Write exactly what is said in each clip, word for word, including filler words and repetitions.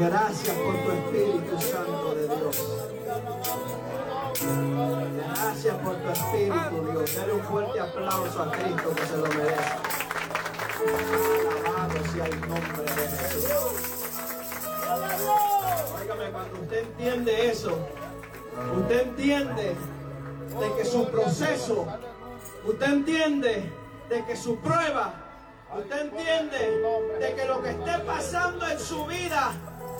Gracias por tu Espíritu Santo de Dios. Gracias por tu Espíritu, Dios. Dale un fuerte aplauso a Cristo que se lo merece. Alabado sea el nombre de Jesús. Óigame, cuando usted entiende eso, usted entiende de que su proceso, usted entiende de que su prueba, usted entiende de que lo que esté pasando en su vida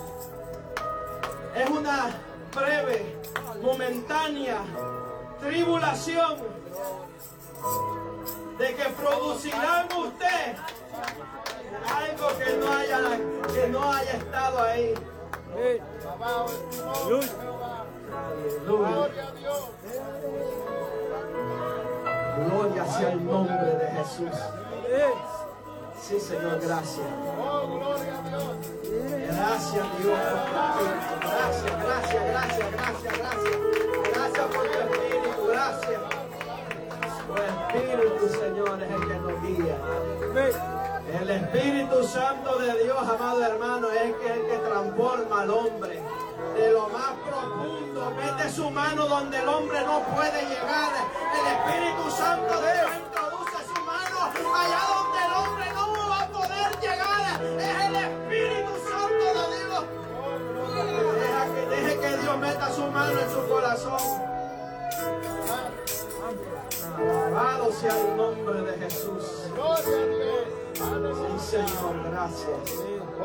es una breve, momentánea tribulación, de que producirá en usted algo que no haya, que no haya estado ahí. Aleluya. Gloria sea el nombre de Jesús. Sí, Señor, gracias. Gracias, Dios, por tu Espíritu. Gracias, gracias, gracias, gracias, gracias. Gracias por tu Espíritu, gracias. Tu Espíritu, Señor, es el que nos guía. El Espíritu Santo de Dios, amado hermano, es el que, el que transforma al hombre de lo más profundo. Mete su mano donde el hombre no puede llegar. El Espíritu Santo de Dios introduce su mano allá donde el hombre no va a poder llegar. Es el Espíritu Santo de Dios. Deja que, deje que Dios meta su mano en su corazón. Alabado sea el nombre de Jesús. Sí, Señor, gracias.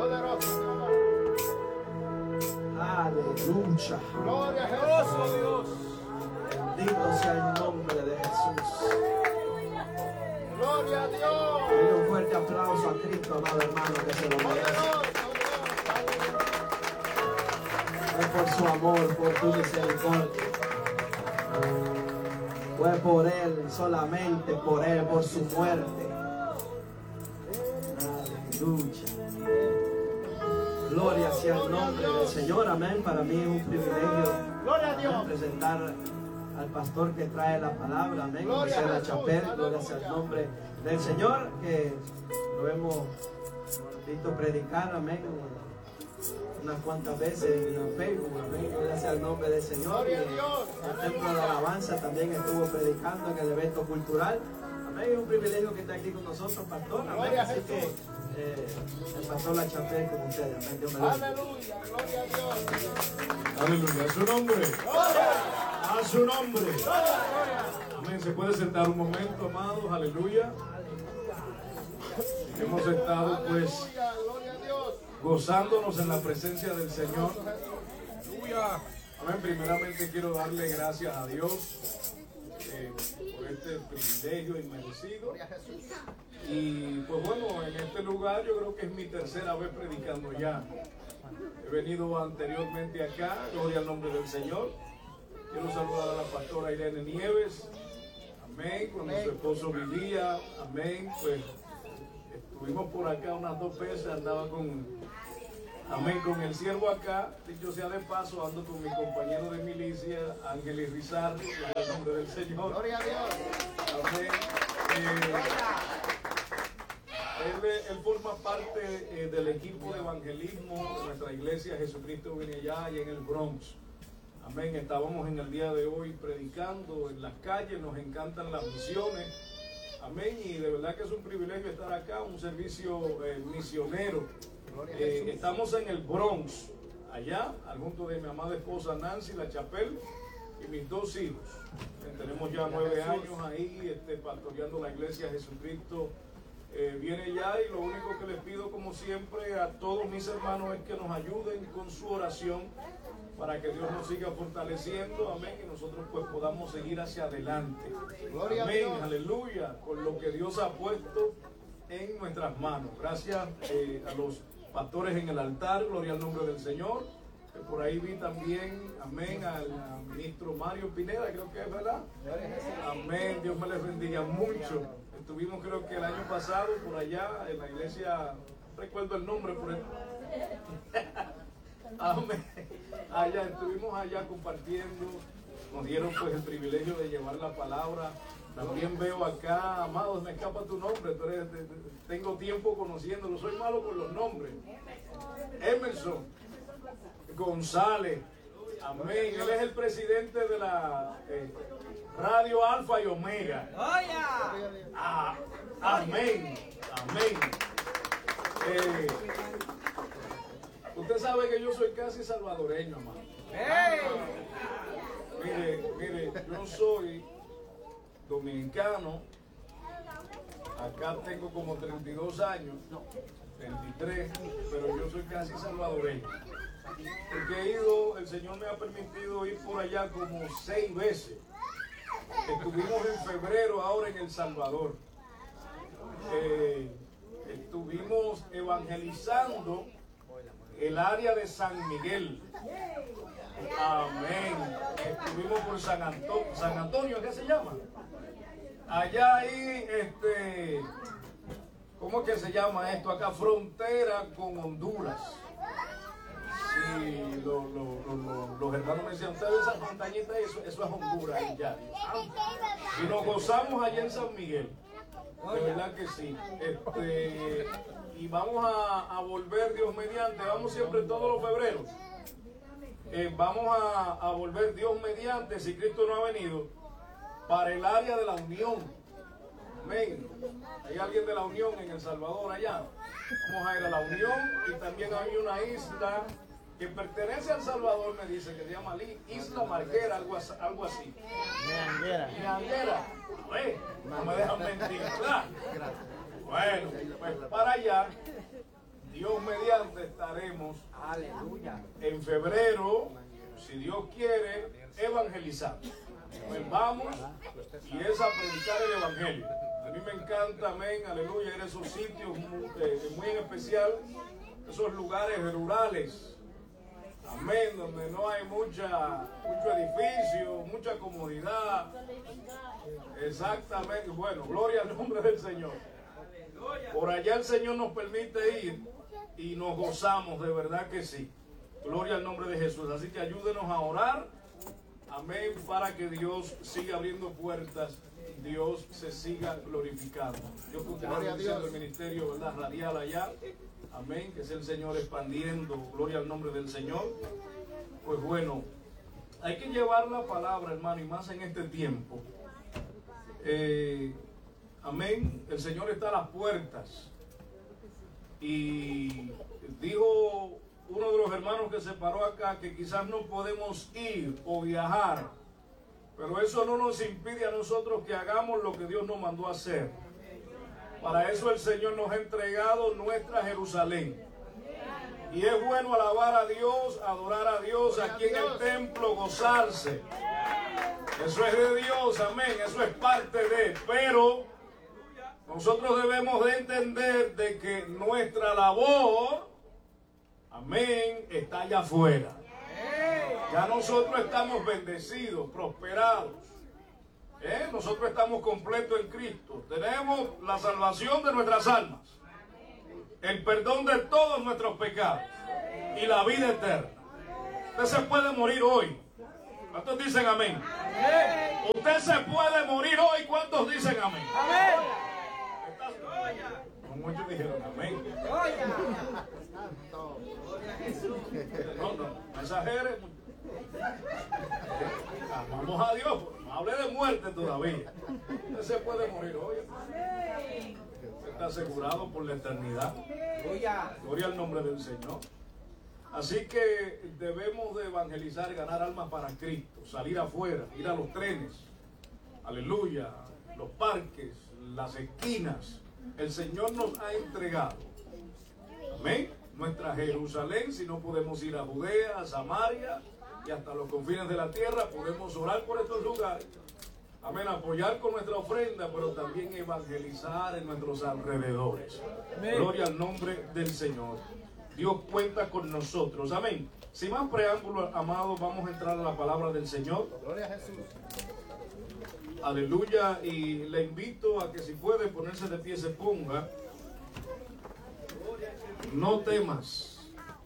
Aleluya. Gloria a Dios. Bendito sea el nombre de Jesús. Gloria a Dios. Dale un fuerte aplauso a Cristo, amado hermano, que se lo merece. Es por su amor, por tu misericordia. Fue por Él, solamente por Él, por su muerte. Aleluya. Gloria sea el nombre del Señor, amén. Para mí es un privilegio Gloria a Dios. presentar al pastor que trae la palabra, amén. José La Chapelle, gloria sea el nombre del Señor, que lo hemos visto predicar, amén, unas cuantas veces en Facebook, amén. Gloria sea el nombre del Señor. Y en el templo de alabanza también estuvo predicando en el evento cultural. Amén. Es un privilegio que está aquí con nosotros, pastor, amén. Así que eh, el pastor La Chapelle con ustedes, amén. Dios me bendiga. Aleluya, gloria a Dios. Aleluya, a su nombre. A su nombre. Amén. Se puede sentar un momento, amados. Aleluya. Hemos estado pues Gloria a Dios. gozándonos en la presencia del Señor. Aleluya. Amén. Primeramente quiero darle gracias a Dios eh, por este privilegio inmerecido. Y pues bueno, en este lugar yo creo que es mi tercera vez predicando ya. He venido anteriormente acá, gloria al nombre del Señor. Quiero saludar a la pastora Irene Nieves, amén, cuando su esposo vivía, amén, pues estuvimos por acá unas dos veces, andaba con, amén, con el siervo acá, dicho sea de paso, ando con mi compañero de milicia, Ángel Rizardo, gloria al nombre del Señor. Gloria a Dios. Amén. Eh, Él, él forma parte eh, del equipo de evangelismo de nuestra iglesia Jesucristo viene allá, allá en el Bronx. Amén. Estábamos en el día de hoy predicando en las calles, nos encantan las misiones. Amén. Y de verdad que es un privilegio estar acá, un servicio eh, misionero. Eh, estamos en el Bronx, allá, al junto de mi amada esposa Nancy La Chapelle y mis dos hijos. Eh, tenemos ya nueve años ahí este, pastoreando la iglesia Jesucristo. Eh, viene ya, y lo único que les pido como siempre a todos mis hermanos es que nos ayuden con su oración para que Dios nos siga fortaleciendo, amén, y nosotros pues podamos seguir hacia adelante. Gloria amén, a Dios. aleluya, con lo que Dios ha puesto en nuestras manos. Gracias eh, a los pastores en el altar, gloria al nombre del Señor. Que por ahí vi también, amén, al, al ministro Mario Pineda, creo que es verdad. Amén, Dios me les bendiga mucho. Estuvimos creo que el año pasado por allá en la iglesia, no recuerdo el nombre, por el... Amén. Allá estuvimos allá compartiendo, nos dieron pues el privilegio de llevar la palabra. También veo acá, amados, me escapa tu nombre, tú eres, te, te, tengo tiempo conociéndolo, soy malo con los nombres. Emerson, González. Amén. Él es el presidente de la eh, Radio Alfa y Omega. Ah, amén. Amén. Eh, usted sabe que yo soy casi salvadoreño, hermano. Mire, mire, yo soy dominicano. Acá tengo como treinta y dos años, veintitrés, pero yo soy casi salvadoreño. Porque he ido, el Señor me ha permitido ir por allá como seis veces. Estuvimos en febrero ahora en El Salvador. Eh, estuvimos evangelizando el área de San Miguel. Amén. Estuvimos por San Antonio, San Antonio, ¿qué se llama? Allá ahí, este, ¿cómo es que se llama esto? Acá, frontera con Honduras. Sí, lo, lo, lo, lo, los hermanos me decían, ustedes esas montañitas, eso, eso es Honduras, y ya. Y nos gozamos allá en San Miguel. De verdad que sí. Este, y vamos a, a volver, Dios mediante, vamos siempre todos los febreros. Eh, vamos a, a volver, Dios mediante, si Cristo no ha venido, para el área de la Unión. Amén. Hay alguien de la Unión en El Salvador allá. Vamos a ir a la Unión, y también hay una isla que pertenece a El Salvador, me dice, que se llama Isla Marquera, algo, algo así. Ñanguera. A ver, no me dejan mentir, ¿verdad? Bueno, pues para allá, Dios mediante, estaremos en febrero, si Dios quiere, evangelizar. Pues vamos y es a predicar el evangelio. A mí me encanta, amén, aleluya, ir a esos sitios muy, eh, muy en especial, esos lugares rurales, amén, donde no hay mucha, mucho edificio, mucha comodidad. Exactamente, bueno, gloria al nombre del Señor. Por allá el Señor nos permite ir y nos gozamos, de verdad que sí. Gloria al nombre de Jesús. Así que ayúdenos a orar, amén, para que Dios siga abriendo puertas, Dios se siga glorificando. Yo continúo diciendo el ministerio, ¿verdad?, radial allá, amén, que es el Señor expandiendo, gloria al nombre del Señor. Pues bueno, hay que llevar la palabra, hermano, y más en este tiempo. Eh, amén, el Señor está a las puertas. Y dijo uno de los hermanos que se paró acá que quizás no podemos ir o viajar, pero eso no nos impide a nosotros que hagamos lo que Dios nos mandó a hacer. Para eso el Señor nos ha entregado nuestra Jerusalén. Y es bueno alabar a Dios, adorar a Dios aquí en el templo, gozarse. Eso es de Dios, amén, eso es parte de, pero nosotros debemos de entender de que nuestra labor, amén, está allá afuera. Ya nosotros estamos bendecidos, prosperados. ¿Eh? Nosotros estamos completos en Cristo. Tenemos la salvación de nuestras almas, el perdón de todos nuestros pecados y la vida eterna. Usted se puede morir hoy. ¿Cuántos dicen amén? Amén. Usted se puede morir hoy. ¿Cuántos dicen amén? Amén. Muchos dijeron amén. No, no, no exagere. Amamos a Dios, no hable de muerte todavía. Usted se puede morir hoy. Usted está asegurado por la eternidad. Gloria al nombre del Señor. Así que debemos de evangelizar, ganar almas para Cristo, salir afuera, ir a los trenes, aleluya, los parques, las esquinas. El Señor nos ha entregado, amén, nuestra Jerusalén. Si no podemos ir a Judea, a Samaria y hasta los confines de la tierra, podemos orar por estos lugares, amén, apoyar con nuestra ofrenda, pero también evangelizar en nuestros alrededores. Amén. Gloria al nombre del Señor. Dios cuenta con nosotros, amén. Sin más preámbulo, amados, vamos a entrar a la palabra del Señor. Gloria a Jesús. Aleluya, y le invito a que si puede ponerse de pie se ponga. No temas,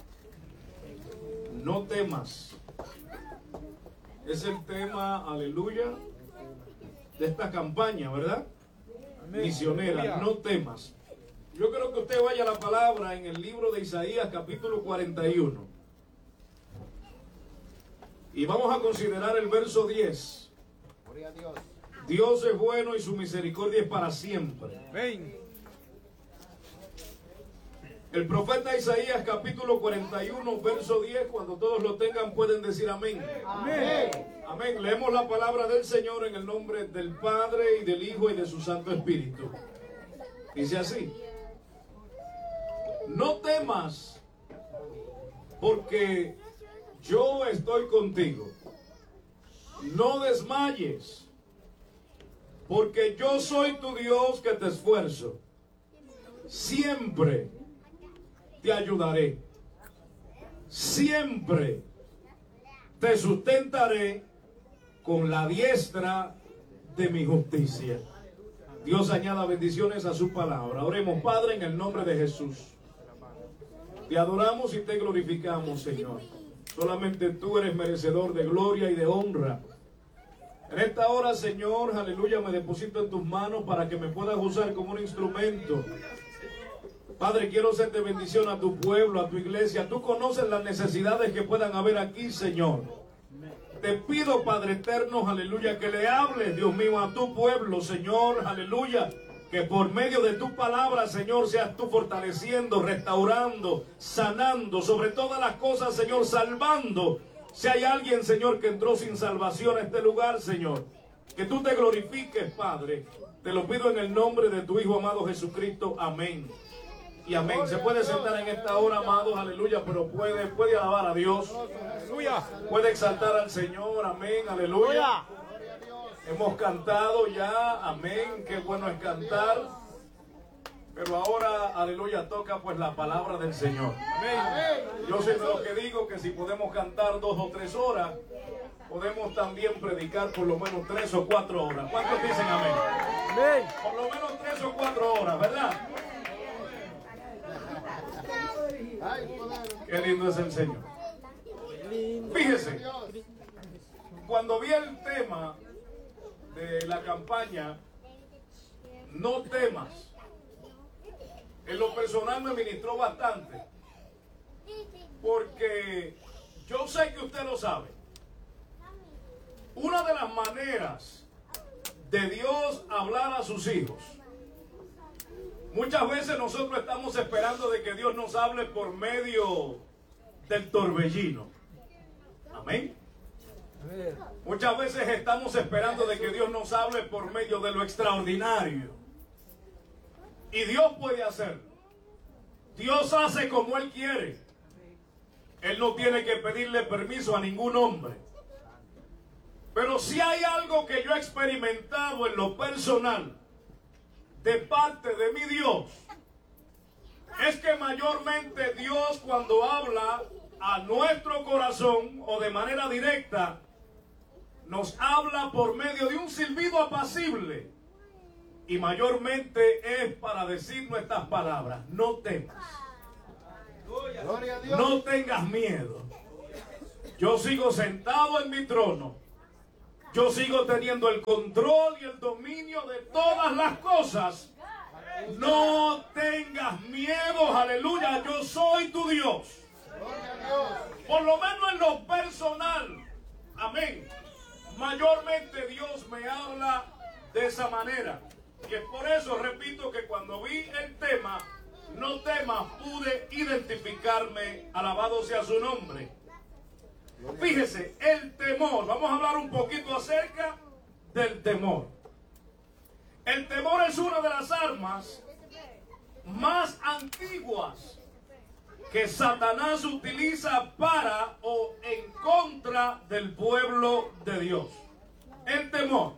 no temas. Es el tema, aleluya, de esta campaña, ¿verdad? Amén. Misionera, no temas. Yo creo que usted vaya a la palabra en el libro de Isaías capítulo cuarenta y uno. Y vamos a considerar el verso diez. Gloria a Dios. Dios es bueno y su misericordia es para siempre. Amén. El profeta Isaías capítulo cuarenta y uno, verso diez, cuando todos lo tengan pueden decir amén. Amén. Amén. Leemos la palabra del Señor en el nombre del Padre y del Hijo y de su Santo Espíritu. Dice así: no temas, porque yo estoy contigo. No desmayes, porque yo soy tu Dios que te esfuerzo. Siempre te ayudaré. Siempre te sustentaré con la diestra de mi justicia. Dios añada bendiciones a su palabra. Oremos, Padre, en el nombre de Jesús. Te adoramos y te glorificamos, Señor. Solamente tú eres merecedor de gloria y de honra. En esta hora, Señor, aleluya, me deposito en tus manos para que me puedas usar como un instrumento. Padre, quiero ser de bendición a tu pueblo, a tu iglesia. Tú conoces las necesidades que puedan haber aquí, Señor. Te pido, Padre eterno, aleluya, que le hables, Dios mío, a tu pueblo, Señor, aleluya. Que por medio de tu palabra, Señor, seas tú fortaleciendo, restaurando, sanando, sobre todas las cosas, Señor, salvando. Si hay alguien, Señor, que entró sin salvación a este lugar, Señor, que tú te glorifiques, Padre. Te lo pido en el nombre de tu Hijo amado Jesucristo. Amén. Y amén. Se puede sentar en esta hora, amados, aleluya, pero puede, puede alabar a Dios. Aleluya. Puede exaltar al Señor. Amén, aleluya. Hemos cantado ya, amén, qué bueno es cantar. Pero ahora, aleluya, toca pues la palabra del Señor. Amén. Yo sé de lo que digo, que si podemos cantar dos o tres horas, podemos también predicar por lo menos tres o cuatro horas. ¿Cuántos dicen amén? Amén. Por lo menos tres o cuatro horas, ¿verdad? Ay, poder. Qué lindo es el Señor. Fíjese, cuando vi el tema de la campaña, no temas, en lo personal me ministró bastante, porque yo sé que usted lo sabe. Una de las maneras de Dios hablar a sus hijos, muchas veces nosotros estamos esperando de que Dios nos hable por medio del torbellino. Amén. Muchas veces estamos esperando de que Dios nos hable por medio de lo extraordinario. Y Dios puede hacerlo. Dios hace como Él quiere. Él no tiene que pedirle permiso a ningún hombre. Pero si hay algo que yo he experimentado en lo personal de parte de mi Dios, es que mayormente Dios, cuando habla a nuestro corazón o de manera directa, nos habla por medio de un silbido apacible, y mayormente es para decirnos estas palabras: no temas, Gloria a Dios. no tengas miedo, yo sigo sentado en mi trono, yo sigo teniendo el control y el dominio de todas las cosas. No tengas miedo, aleluya, yo soy tu Dios. Gloria a Dios. Por lo menos en lo personal, amén, mayormente Dios me habla de esa manera. Y es por eso, repito, que cuando vi el tema, no temas, pude identificarme, alabado sea su nombre. Fíjese, el temor, vamos a hablar un poquito acerca del temor. El temor es una de las armas más antiguas que Satanás utiliza para o en contra del pueblo de Dios. El temor.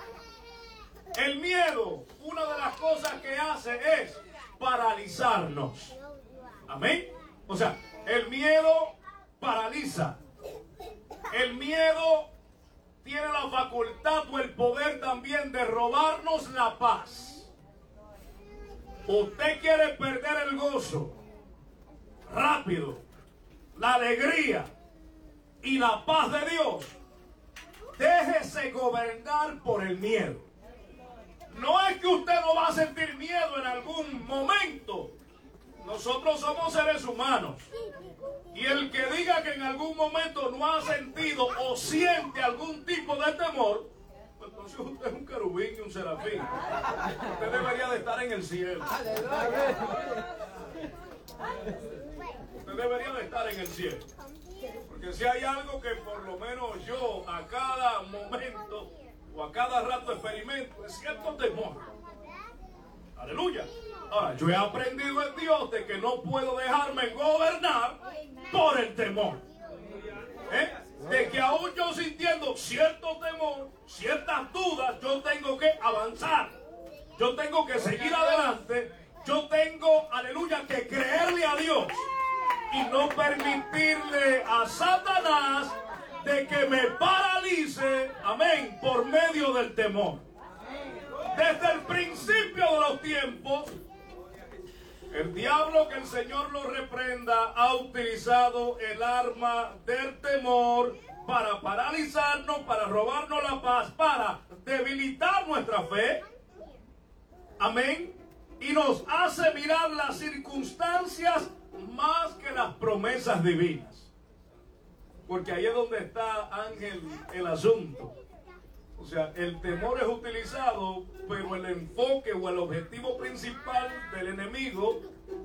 El miedo, una de las cosas que hace es paralizarnos. Amén. O sea, el miedo paraliza. El miedo tiene la facultad o el poder también de robarnos la paz. Usted quiere perder el gozo rápido, la alegría y la paz de Dios. Déjese gobernar por el miedo. No es que usted no va a sentir miedo en algún momento. Nosotros somos seres humanos. Y el que diga que en algún momento no ha sentido o siente algún tipo de temor, pues entonces usted es un querubín y un serafín. Usted debería de estar en el cielo. Usted debería de estar en el cielo. Porque si hay algo que por lo menos yo a cada momento o a cada rato experimento, es cierto temor. Aleluya. Ahora, yo he aprendido en Dios de que no puedo dejarme gobernar por el temor. ¿Eh? De que aún yo sintiendo cierto temor, ciertas dudas, yo tengo que avanzar. Yo tengo que seguir adelante. Yo tengo, aleluya, que creerle a Dios y no permitirle a Satanás de que me paralice, amén, por medio del temor. Desde el principio de los tiempos, el diablo, que el Señor lo reprenda, ha utilizado el arma del temor para paralizarnos, para robarnos la paz, para debilitar nuestra fe. Amén. Y nos hace mirar las circunstancias más que las promesas divinas. Porque ahí es donde está, Ángel, el asunto. O sea, el temor es utilizado, pero el enfoque o el objetivo principal del enemigo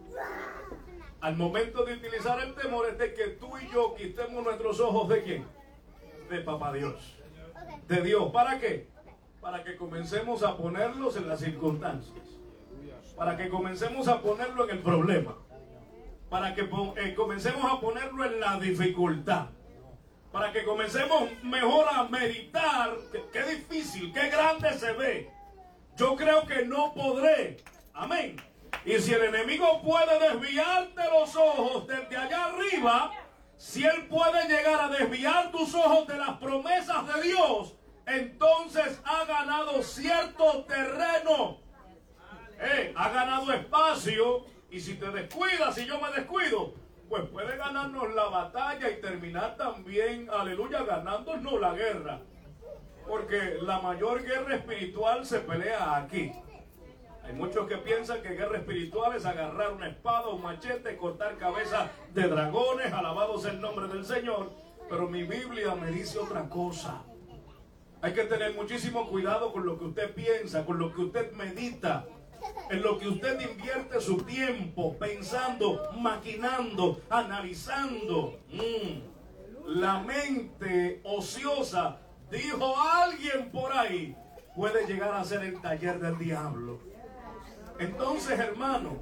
al momento de utilizar el temor es de que tú y yo quitemos nuestros ojos ¿de quién? De Papá Dios, de Dios. ¿Para qué? Para que comencemos a ponerlos en las circunstancias, para que comencemos a ponerlo en el problema, para que eh, comencemos a ponerlo en la dificultad, para que comencemos mejor a meditar. Qué difícil, qué grande se ve. Yo creo que no podré. Amén. Y si el enemigo puede desviarte los ojos desde allá arriba, si él puede llegar a desviar tus ojos de las promesas de Dios, entonces ha ganado cierto terreno. Eh, ha ganado espacio. Y si te descuidas, si yo me descuido, pues puede ganarnos la batalla y terminar también, aleluya, ganándonos la guerra. Porque la mayor guerra espiritual se pelea aquí. Hay muchos que piensan que guerra espiritual es agarrar una espada, un machete, cortar cabezas de dragones, alabado sea el nombre del Señor. Pero mi Biblia me dice otra cosa. Hay que tener muchísimo cuidado con lo que usted piensa, con lo que usted medita, en lo que usted invierte su tiempo pensando, maquinando, analizando. Mm. La mente ociosa, dijo alguien por ahí, puede llegar a ser el taller del diablo. Entonces, hermano,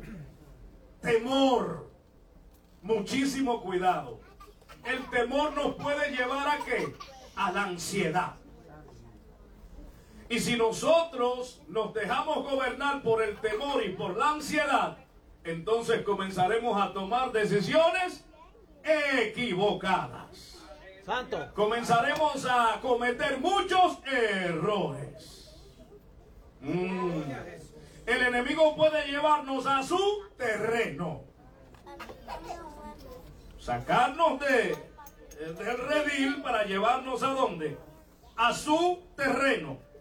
temor, muchísimo cuidado. El temor nos puede llevar ¿a qué? A la ansiedad. Y si nosotros nos dejamos gobernar por el temor y por la ansiedad, entonces comenzaremos a tomar decisiones equivocadas. Santo. Comenzaremos a cometer muchos errores. Mm. El enemigo puede llevarnos a su terreno, sacarnos de, del redil para llevarnos ¿a dónde? A su terreno.